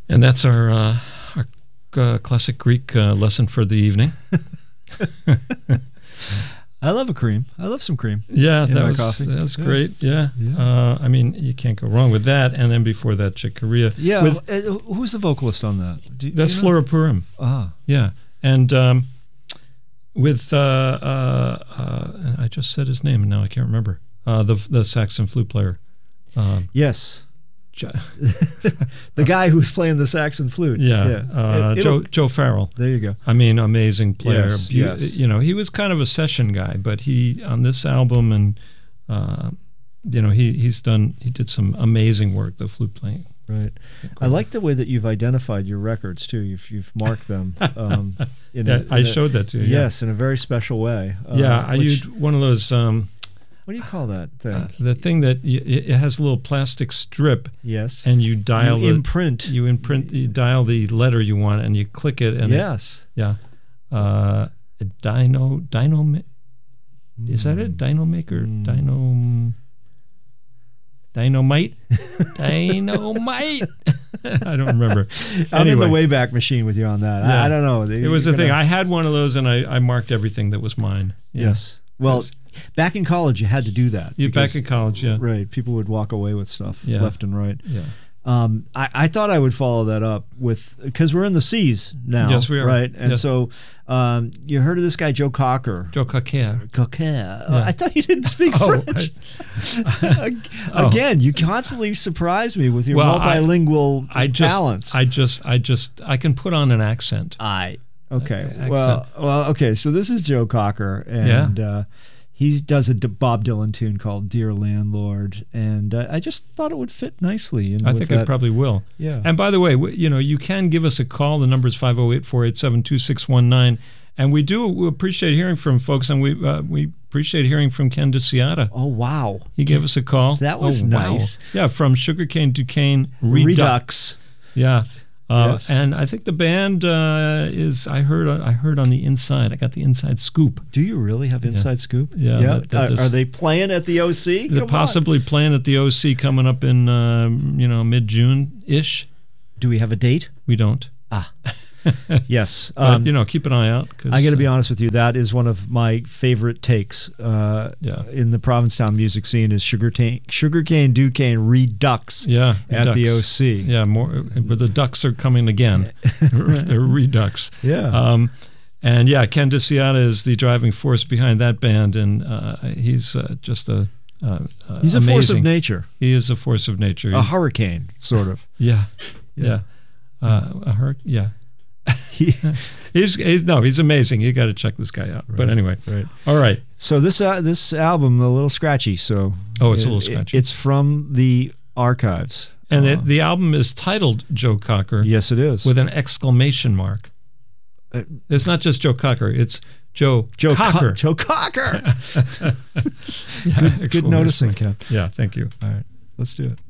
And that's our classic Greek lesson for the evening. I love a cream. I love some cream. Yeah, in my coffee. That was great. Yeah. I mean, you can't go wrong with that. And then before that, Chick Corea. Yeah. Who's the vocalist on that? That's Flora Purim. Ah. Yeah. And with I just said his name and now I can't remember. The sax and flute player. Yes. The guy who's playing the sax and flute. Yeah. Joe Farrell. There you go. I mean, amazing player. Yes. You know, he was kind of a session guy, but he on this album and you know, he did some amazing work, the flute playing. Right. I like the way that you've identified your records too. You've marked them. I showed that to you. Yes, in a very special way. I used one of those. What do you call that thing? The thing that it has a little plastic strip. Yes. And you dial You imprint. You dial the letter you want, and you click it. And yes. Is that it? Dynamaker? Dynamite? Dynamite? I don't remember. I'm in the Wayback Machine with you on that. Yeah. I don't know. It was the thing. I had one of those, and I marked everything that was mine. Yeah. Yes. Well, back in college, you had to do that. Back in college, yeah. Right. People would walk away with stuff left and right. Yeah. I thought I would follow that up with, because we're in the C's now. Yes, we are. Right. And yes. so you heard of this guy, Joe Cocker. Joe Cocker. Yeah. I thought you didn't speak French. Again, you constantly surprise me with your multilingual talents. I can put on an accent. Okay. Well, okay. So this is Joe Cocker, and he does a Bob Dylan tune called "Dear Landlord," and I just thought it would fit nicely. I think it probably will. Yeah. And by the way, you can give us a call. The number is 508-487-2619, and we appreciate hearing from folks, and we appreciate hearing from Ken DeCiata. Oh wow! He gave us a call. That was nice. Wow. Yeah, from Sugarcane Duquesne Redux. Yeah. Yes. And I think the band is. I heard on the inside. I got the inside scoop. Do you really have inside scoop? Yeah. Are they playing at the OC? They're possibly playing at the OC coming up in mid-June ish. Do we have a date? We don't. Yes. But, keep an eye out. I got to be honest with you. That is one of my favorite takes in the Provincetown music scene is Sugarcane Duquesne Redux at the OC. Yeah, but the Ducks are coming again. They're Redux. Yeah. And Ken DeCiata is the driving force behind that band, and he's just he's a force of nature. He is a force of nature. A hurricane, sort of. Yeah. A hurricane. Yeah. He's amazing. You got to check this guy out. Right, but anyway, all right. So this album a little scratchy. So it's a little scratchy. It's from the archives, and the album is titled Joe Cocker. Yes, it is, with an exclamation mark. It's not just Joe Cocker. It's Joe Cocker. Joe Cocker. Good noticing, Kev. Yeah, thank you. All right, let's do it.